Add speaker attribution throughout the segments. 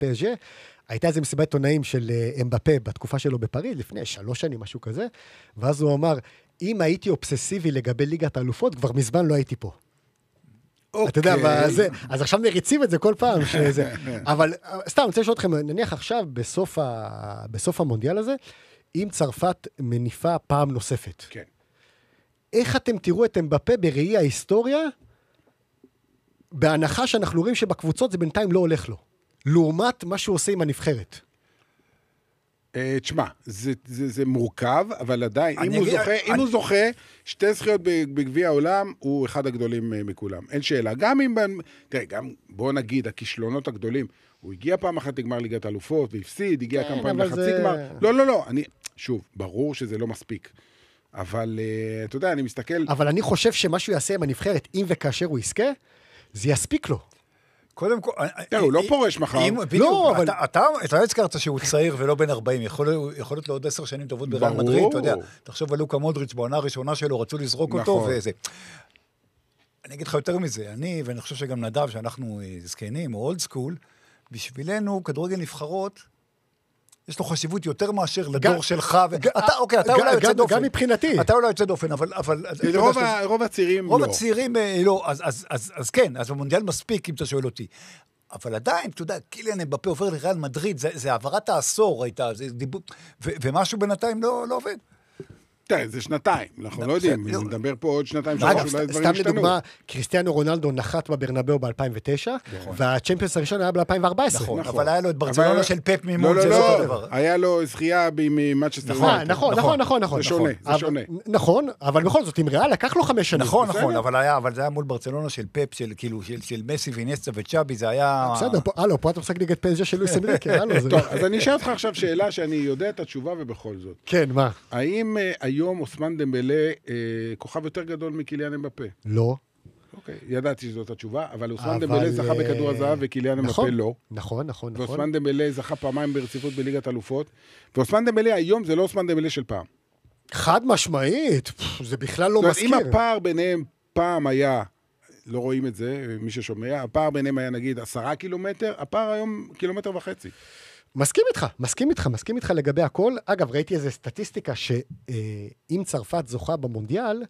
Speaker 1: PSG, הייתה איזו מסיבת עיתונאים של אמבפה בתקופה שלו בפריז, לפני 3 שנים, משהו כזה, ואז הוא אמר, אם הייתי אובססיבי לגבי ליגת האלופות, כבר מזמן לא הייתי פה. אתה יודע, אז עכשיו מריצים את זה כל פעם, אבל סתם, אני רוצה לשאול אתכם, נניח עכשיו, בסוף המונדיאל הזה, אם צרפת מניפה פעם נוספת.
Speaker 2: כן.
Speaker 1: איך אתם תראו את אמבפה בראי ההיסטוריה, בהנחה שאנחנו רואים שבקבוצות זה בינתיים לא הולך לו, לעומת מה שהוא עושה עם הנבחרת?
Speaker 2: תשמע, זה מורכב, אבל עדיין, אם הוא זוכה, 2 זכיות בגביע העולם, הוא אחד הגדולים מכולם. אין שאלה. גם אם, תראה, גם בוא נגיד, הכישלונות הגדולים, הוא הגיע פעם אחת לגמר ליגת האלופות, והפסיד, הגיע כמה פעמים לחצי גמר. לא, שוב, ברור שזה לא מספיק. אבל, אתה יודע, אני מסתכל...
Speaker 1: אבל אני חושב שמה שהוא יעשה עם הנבחרת, אם וכאשר הוא יזכה, זה יספיק לו.
Speaker 3: קודם כל...
Speaker 2: הוא לא פורש מחר.
Speaker 3: לא, אבל... אתה לא הזכרת שהוא צעיר ולא בן 40, יכול להיות לו עוד 10 שנים טובות בריאל מדריד, אתה יודע, תחשוב על לוקה מודריץ' בעונה הראשונה שלו, רצו לזרוק אותו וזה. אני אגיד לך יותר מזה, ואני חושב שגם נדב, שאנחנו זקנים או אולד סקול, בשבילנו, כדורגל נבחרות, יש לו חשיבות יותר מאשר לדור שלך. אתה אולי יוצא דופן.
Speaker 1: גם מבחינתי.
Speaker 3: אתה אולי יוצא דופן, אבל...
Speaker 2: רוב הצעירים לא.
Speaker 3: רוב הצעירים לא, אז כן, אז במונדיאל מספיק, אם אתה שואל אותי. אבל עדיין, אתה יודע, קיליאן אמבפה עובר לריאל מדריד, זה העברת העשור הייתה, ומשהו בינתיים לא עובד.
Speaker 2: תראה, זה 2 אנחנו לא יודעים, נדבר פה עוד 2-3, אולי דברים השתנו.
Speaker 1: סתם לדוגמה, קריסטיאנו רונלדו נחת בברנבאו ב-2009, והצ'מפיונס הראשון היה ב-2014.
Speaker 3: נכון, אבל היה לו את ברצלונה של פפ מימון, זה לא אותו דבר.
Speaker 2: היה לו זכייה ממאצ'סטר יונייטד.
Speaker 1: נכון.
Speaker 2: זה שונה.
Speaker 1: נכון, אבל בכל זאת, עם ריאל לקח לו 5 שנים.
Speaker 3: נכון, אבל זה היה מול ברצלונה של פפ, של מסי ויניסטה וצ'אבי, זה היה...
Speaker 1: בסדר, פה אתה משחק נגד פסג'ה של לואיס אנריקה.
Speaker 2: טוב, אז אני אשאל אותך עכשיו שאלה שאני יודע את התשובה ובכל זאת.
Speaker 1: כן, מה?
Speaker 2: האם היום אוסמן דמבלה כוכב יותר גדול מקיליאן אמבפה?
Speaker 1: לא.
Speaker 2: אוקיי, ידעתי שזאת התשובה, אבל אוסמן דמבלה זכה בכדור הזהב וקיליאן אמבפה לא.
Speaker 1: נכון.
Speaker 2: ואוסמן דמבלה זכה פעמיים ברציפות בליגת אלופות, ואוסמן דמבלה היום זה לא אוסמן דמבלה של פעם.
Speaker 1: חד משמעית, זה בכלל לא מזכיר.
Speaker 2: אם הפער ביניהם פעם היה, לא רואים את זה, מי ששומע, הפער ביניהם היה נגיד 10 קילומטר, הפער היום 1.5 קילומטר. מסכים איתך לגבי הכל. אגב, ראיתי איזו סטטיסטיקה שאם צרפת זוכה במונדיאל,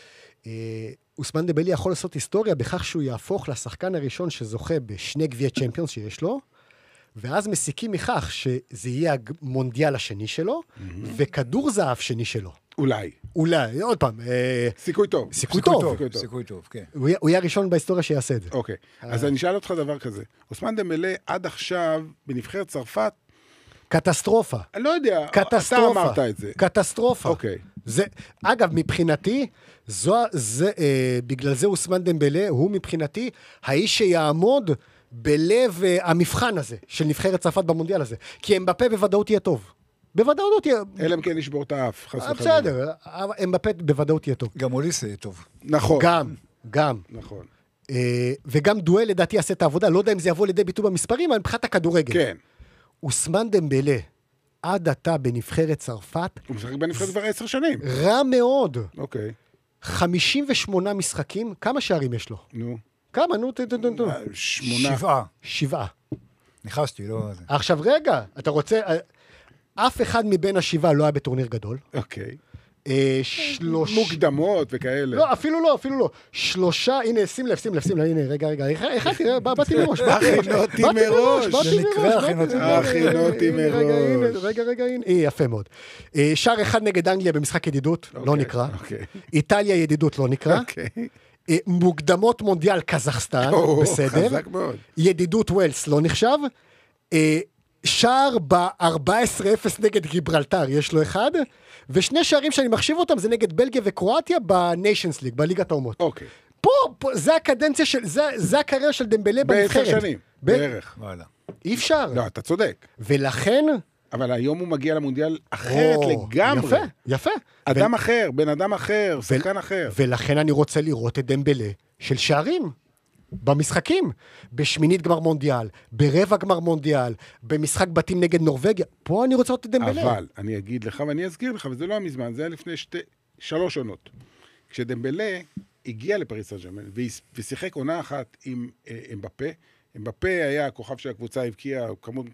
Speaker 2: אוסמן דמבלה יכול לעשות היסטוריה בכך שהוא יהפוך לשחקן הראשון שזוכה ב2 גביעי צ'מפיונס שיש לו, ואז מסיקים מכך שזה יהיה המונדיאל השני שלו, וכדור זהב שני שלו. אולי, עוד פעם. סיכוי
Speaker 3: טוב, כן.
Speaker 1: הוא יהיה הראשון בהיסטוריה שיעשה את זה.
Speaker 2: אוקיי, אז אני אשאל אותך דבר כזה. אוסמן דמבלה עד עכשיו, בנבחרת צרפת,
Speaker 1: קטסטרופה.
Speaker 2: אני לא יודע, אתה אמרת את זה.
Speaker 1: קטסטרופה.
Speaker 2: אוקיי.
Speaker 1: אגב, מבחינתי, בגלל זה אוסמן דמבלה, הוא מבחינתי, האיש שיעמוד בלב המבחן הזה, של נבחרת צרפת במונדיאל הזה. כי אמבפה בוודאות יהיה טוב. בוודאות יהיה...
Speaker 2: אלא אם כן לשבור את האף, חס וחלילה.
Speaker 1: בסדר, אמבפה בוודאות יהיה טוב.
Speaker 3: גם אוליס יהיה טוב.
Speaker 2: נכון.
Speaker 1: גם.
Speaker 2: נכון.
Speaker 1: וגם דואל לדעתי יעשה את העבודה, לא יודע אם זה יבוא לידי ביטוי במספרים, אבל מבחינת הכדורגל.
Speaker 2: כן.
Speaker 1: אוסמן דמבלה, עד עתה בנבחרת צרפת...
Speaker 2: הוא משחק בנבחרת כבר 10 שנים.
Speaker 1: רע מאוד.
Speaker 2: אוקיי.
Speaker 1: 58 משחקים, כמה שערים יש לו?
Speaker 2: נו.
Speaker 1: כמה? נו,
Speaker 3: 7. ניחשתי, לא...
Speaker 1: עכשיו רגע, אתה רוצה... אף אחד מבין 7 לא היה בטורניר גדול.
Speaker 2: אוקיי. מוקדמות וכאלה.
Speaker 1: לא, אפילו לא. 3, הנה, שים לב, הנה, רגע, באתי מראש.
Speaker 2: הכינותי מראש.
Speaker 1: רגע, הנה, יפה מאוד. שער 1 נגד אנגליה במשחק ידידות, לא נקרא. איטליה ידידות, לא נקרא. מוקדמות מונדיאל קזחסטן, בסדר.
Speaker 2: חזק מאוד.
Speaker 1: ידידות ווילס, לא נחשב. שער ב-14-0 נגד גיברלטר, יש לו 1, ו2 שערים שאני מחשיב אותם, זה נגד בלגיה וקרואטיה בניישנס ליג, בליגת האומות.
Speaker 2: אוקיי.
Speaker 1: פה, זה הקדנציה של, זה הקריירה של דמבלה בנבחרת.
Speaker 2: ב10 שנים, בערך.
Speaker 1: אי אפשר.
Speaker 2: לא, אתה צודק.
Speaker 1: ולכן...
Speaker 2: אבל היום הוא מגיע למונדיאל אחרת לגמרי.
Speaker 1: יפה.
Speaker 2: אדם אחר, בן אדם אחר, שחקן אחר.
Speaker 1: ולכן אני רוצה לראות את דמבלה של שערים. במשחקים, בשמינית גמר מונדיאל, ברבע גמר מונדיאל, במשחק בתים נגד נורווגיה, פה אני רוצה לראות את דמבלה.
Speaker 2: אבל אני אגיד לך ואני אזכיר לך, וזה לא המזמן, זה היה לפני 3 עונות. כשדמבלה הגיע לפריס סן ז'רמן ושיחק עונה אחת עם אמבפה, אמבפה היה הכוכב של הקבוצה, הבקיע כמות